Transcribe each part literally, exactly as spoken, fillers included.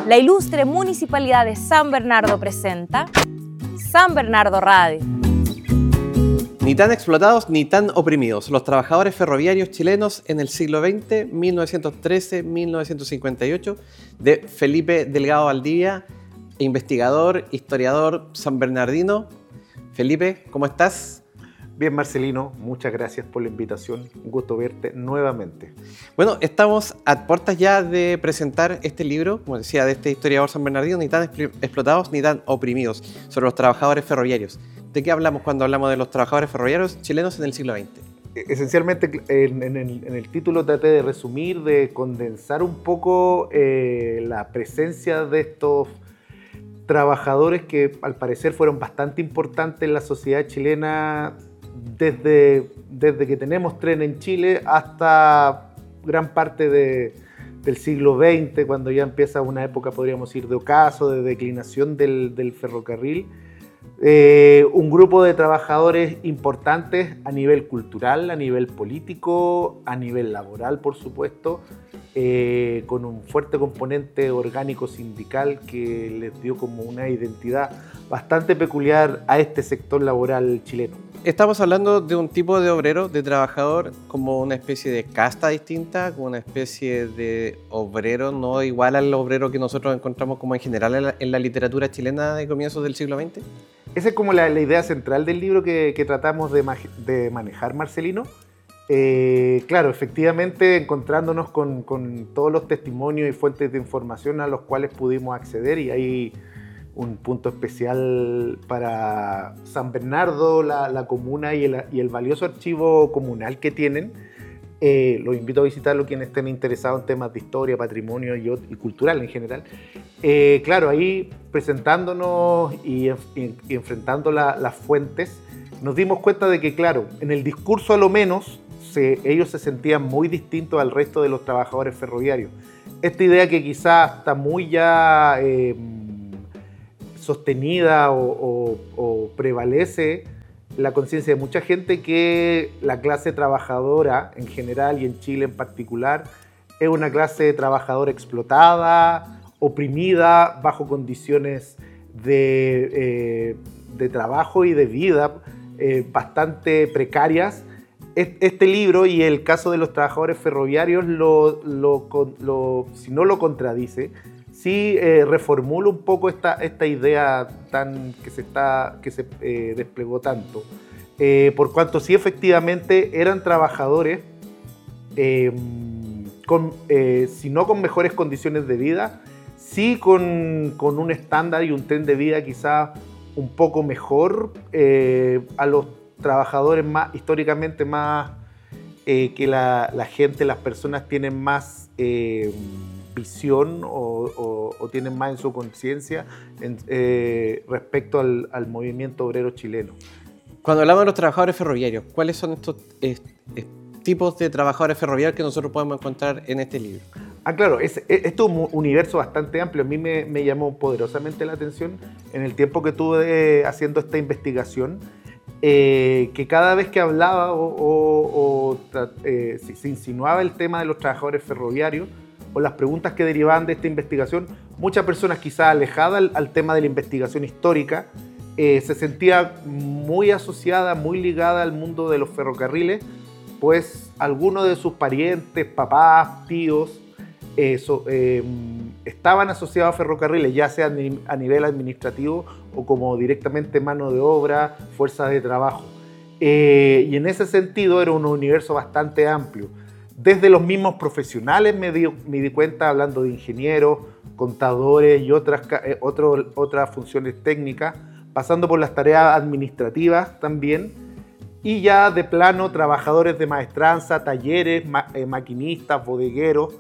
La ilustre Municipalidad de San Bernardo presenta San Bernardo Radio. Ni tan explotados ni tan oprimidos. Los trabajadores ferroviarios chilenos en el siglo veinte, mil novecientos trece a mil novecientos cincuenta y ocho, de Felipe Delgado Valdivia, investigador, historiador sanbernardino. Felipe, ¿cómo estás? Bien, Marcelino, muchas gracias por la invitación. Un gusto verte nuevamente. Bueno, estamos a puertas ya de presentar este libro, como decía, de este historiador sanbernardino, ni tan explotados ni tan oprimidos, sobre los trabajadores ferroviarios. ¿De qué hablamos cuando hablamos de los trabajadores ferroviarios chilenos en el siglo veinte? Esencialmente, en, en, el, en el título traté de resumir, de condensar un poco eh, la presencia de estos trabajadores que al parecer fueron bastante importantes en la sociedad chilena desde, desde que tenemos tren en Chile hasta gran parte de, del siglo veinte, cuando ya empieza una época, podríamos decir, de ocaso, de declinación del, del ferrocarril. Eh, un grupo de trabajadores importantes a nivel cultural, a nivel político, a nivel laboral, por supuesto, eh, con un fuerte componente orgánico sindical que les dio como una identidad bastante peculiar a este sector laboral chileno. Estamos hablando de un tipo de obrero, de trabajador, como una especie de casta distinta, como una especie de obrero no igual al obrero que nosotros encontramos como en general en la, en la literatura chilena de comienzos del siglo veinte. Esa es como la, la idea central del libro que, que tratamos de, de manejar, Marcelino. Eh, claro, efectivamente, encontrándonos con, con todos los testimonios y fuentes de información a los cuales pudimos acceder, y hay un punto especial para San Bernardo, la, la comuna y el, y el valioso archivo comunal que tienen. Eh, los invito a visitarlo quienes estén interesados en temas de historia, patrimonio y, y cultural en general. Eh, claro, ahí presentándonos y, y, y enfrentando la, las fuentes, nos dimos cuenta de que, claro, en el discurso a lo menos, se, ellos se sentían muy distintos al resto de los trabajadores ferroviarios. Esta idea que quizás está muy ya eh, sostenida o, o, o prevalece la conciencia de mucha gente, que la clase trabajadora en general y en Chile en particular es una clase trabajadora explotada, oprimida, bajo condiciones de, eh, de trabajo y de vida eh, bastante precarias. Este libro y el caso de los trabajadores ferroviarios, lo, lo, lo, si no lo contradice, sí eh, reformula un poco esta, esta idea tan, que se, está, que se eh, desplegó tanto, eh, por cuanto sí efectivamente eran trabajadores, eh, con, eh, si no con mejores condiciones de vida, sí con, con un estándar y un tren de vida quizá un poco mejor eh, a los trabajadores más históricamente más eh, que la, la gente, las personas tienen más eh, visión o, o, o tienen más en su conciencia eh, respecto al, al movimiento obrero chileno. Cuando hablamos de los trabajadores ferroviarios, ¿cuáles son estos eh, eh, tipos de trabajadores ferroviarios que nosotros podemos encontrar en este libro? Ah, claro, es, es, esto es un universo bastante amplio. A mí me, me llamó poderosamente la atención en el tiempo que tuve haciendo esta investigación, eh, que cada vez que hablaba o, o, o eh, se, se insinuaba el tema de los trabajadores ferroviarios o las preguntas que derivaban de esta investigación, muchas personas quizás alejadas al, al tema de la investigación histórica eh, se sentía muy asociada, muy ligada al mundo de los ferrocarriles, pues algunos de sus parientes, papás, tíos, eh, so, eh, estaban asociados a ferrocarriles, ya sea a nivel administrativo o como directamente mano de obra, fuerza de trabajo. Eh, y en ese sentido era un universo bastante amplio. Desde los mismos profesionales me di, me di cuenta, hablando de ingenieros, contadores y otras, eh, otro, otras funciones técnicas, pasando por las tareas administrativas también, y ya de plano trabajadores de maestranza, talleres, ma, eh, maquinistas, bodegueros,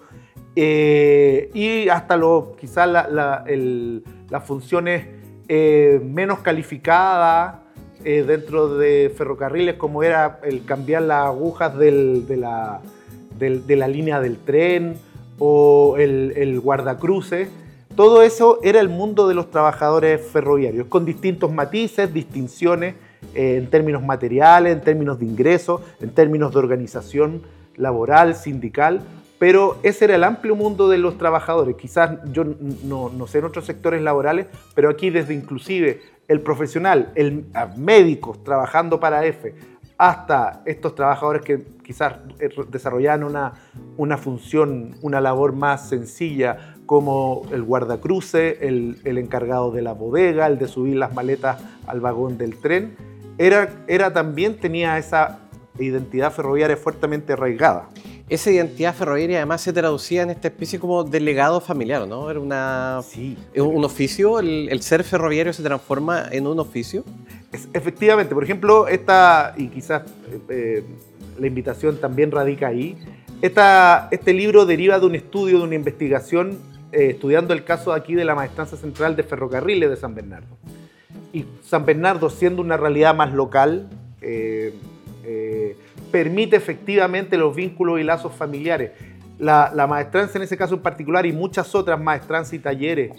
eh, y hasta lo, quizás la, la, el, las funciones eh, menos calificadas eh, dentro de ferrocarriles, como era el cambiar las agujas del, de, la, del, de la línea del tren o el, el guardacruces. Todo eso era el mundo de los trabajadores ferroviarios, con distintos matices, distinciones eh, en términos materiales, en términos de ingresos, en términos de organización laboral, sindical, pero ese era el amplio mundo de los trabajadores. Quizás yo no, no sé en otros sectores laborales, pero aquí desde inclusive el profesional, el médicos trabajando para F, hasta estos trabajadores que quizás desarrollaban una, una función, una labor más sencilla, como el guardacruce, el, el encargado de la bodega, el de subir las maletas al vagón del tren, era, era también tenía esa identidad ferroviaria fuertemente arraigada. Esa identidad ferroviaria además se traducía en esta especie como de legado familiar, ¿no? Era una, sí. un oficio, el, el ser ferroviario se transforma en un oficio. Es, efectivamente, por ejemplo, esta, y quizás eh, la invitación también radica ahí, esta, este libro deriva de un estudio, de una investigación, eh, estudiando el caso aquí de la Maestranza Central de Ferrocarriles de San Bernardo. Y San Bernardo, siendo una realidad más local, eh, eh, permite efectivamente los vínculos y lazos familiares. La, la maestranza en ese caso en particular y muchas otras maestranzas y talleres,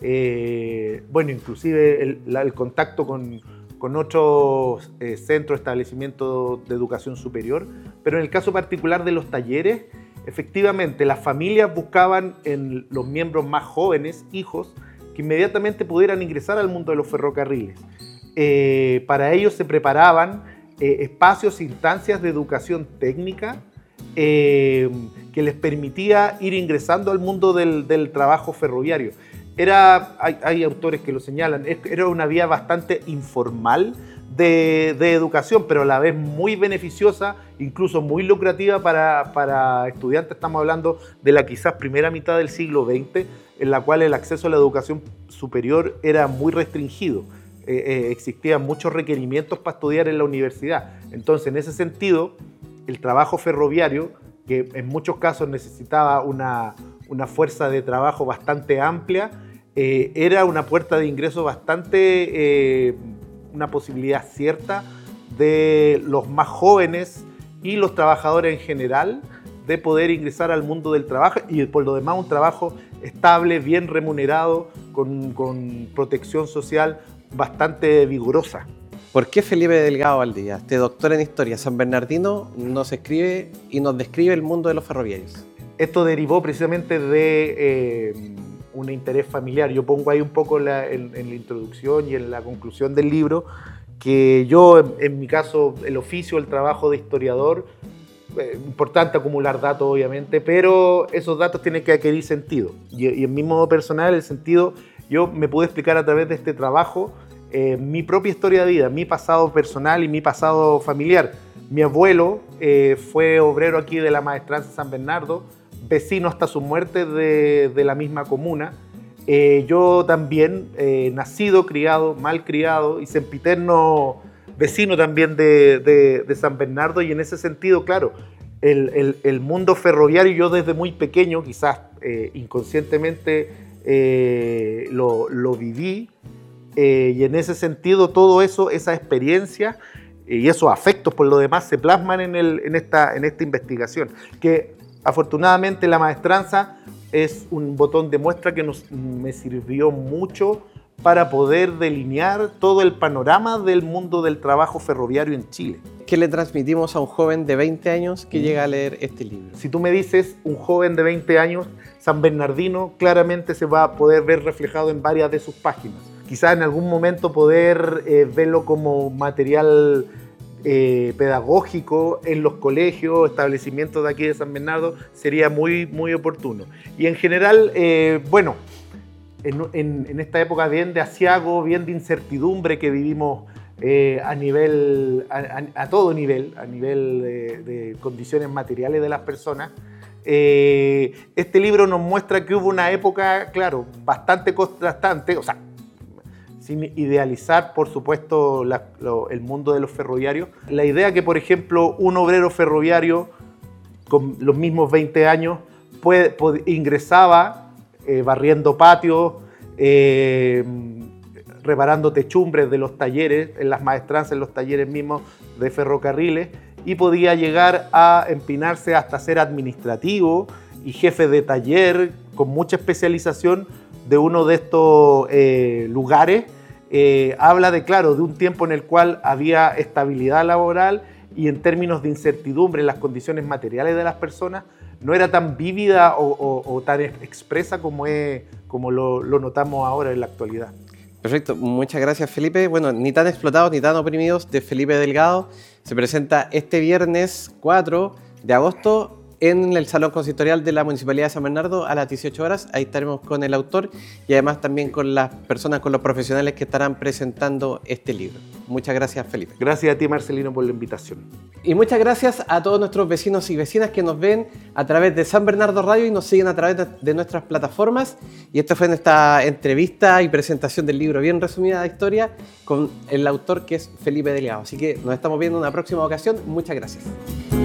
eh, bueno, inclusive el, la, el contacto con, con otros eh, centros, establecimientos de educación superior, pero en el caso particular de los talleres, efectivamente las familias buscaban en los miembros más jóvenes, hijos, que inmediatamente pudieran ingresar al mundo de los ferrocarriles. Eh, para ello se preparaban Eh, espacios, instancias de educación técnica eh, que les permitía ir ingresando al mundo del, del trabajo ferroviario. Era, hay, hay autores que lo señalan, era una vía bastante informal de, de educación, pero a la vez muy beneficiosa, incluso muy lucrativa para, para estudiantes. Estamos hablando de la quizás primera mitad del siglo veinte, en la cual el acceso a la educación superior era muy restringido. Eh, eh, existían muchos requerimientos para estudiar en la universidad. Entonces, en ese sentido, el trabajo ferroviario, que en muchos casos necesitaba una, una fuerza de trabajo bastante amplia, eh, era una puerta de ingreso bastante, eh, una posibilidad cierta de los más jóvenes y los trabajadores en general de poder ingresar al mundo del trabajo y por lo demás un trabajo estable, bien remunerado, con, con protección social bastante vigorosa. ¿Por qué Felipe Delgado Valdivia, este doctor en historia san bernardino, nos escribe y nos describe el mundo de los ferroviarios? Esto derivó precisamente de eh, un interés familiar. Yo pongo ahí un poco la, en, en la introducción y en la conclusión del libro que yo, en, en mi caso, el oficio, el trabajo de historiador, eh, importante acumular datos obviamente, pero esos datos tienen que adquirir sentido. Y, y en mi modo personal, el sentido, yo me pude explicar a través de este trabajo eh, mi propia historia de vida, mi pasado personal y mi pasado familiar. Mi abuelo eh, fue obrero aquí de la Maestranza San Bernardo, vecino hasta su muerte de, de la misma comuna. Eh, yo también, eh, nacido, criado, mal criado y sempiterno vecino también de, de, de San Bernardo, y en ese sentido, claro, el, el, el mundo ferroviario yo desde muy pequeño, quizás eh, inconscientemente, eh, lo, lo viví, eh, y en ese sentido todo eso, esa experiencia y esos afectos por lo demás se plasman en, el, en, esta, en esta investigación, que afortunadamente la maestranza es un botón de muestra que nos, me sirvió mucho para poder delinear todo el panorama del mundo del trabajo ferroviario en Chile. ¿Qué le transmitimos a un joven de veinte años que llega a leer este libro? Si tú me dices un joven de veinte años, San Bernardino, claramente se va a poder ver reflejado en varias de sus páginas. Quizás en algún momento poder eh, verlo como material eh, pedagógico en los colegios, establecimientos de aquí de San Bernardo, sería muy, muy oportuno. Y en general, eh, bueno, en, en, en esta época bien de aciago, bien de incertidumbre que vivimos eh, a nivel, a, a, a todo nivel, a nivel de, de condiciones materiales de las personas, eh, este libro nos muestra que hubo una época, claro, bastante contrastante, o sea, sin idealizar, por supuesto, la, lo, el mundo de los ferroviarios. La idea que, por ejemplo, un obrero ferroviario con los mismos veinte años puede, puede, ingresaba eh, barriendo patios, eh, reparando techumbres de los talleres, en las maestranzas, en los talleres mismos de ferrocarriles, y podía llegar a empinarse hasta ser administrativo y jefe de taller con mucha especialización de uno de estos eh, lugares. Eh, habla de, claro, de un tiempo en el cual había estabilidad laboral y en términos de incertidumbre en las condiciones materiales de las personas, no era tan vívida o, o, o tan expresa como, es, como lo, lo notamos ahora en la actualidad. Perfecto, muchas gracias Felipe. Bueno, Ni tan explotados ni tan oprimidos de Felipe Delgado se presenta este viernes cuatro de agosto en el Salón Consistorial de la Municipalidad de San Bernardo a las dieciocho horas. Ahí estaremos con el autor y además también con las personas, con los profesionales que estarán presentando este libro. Muchas gracias, Felipe. Gracias a ti, Marcelino, por la invitación. Y muchas gracias a todos nuestros vecinos y vecinas que nos ven a través de San Bernardo Radio y nos siguen a través de nuestras plataformas. Y esta fue nuestra entrevista y presentación del libro Bien resumida la historia con el autor que es Felipe Delgado. Así que nos estamos viendo en una próxima ocasión. Muchas gracias.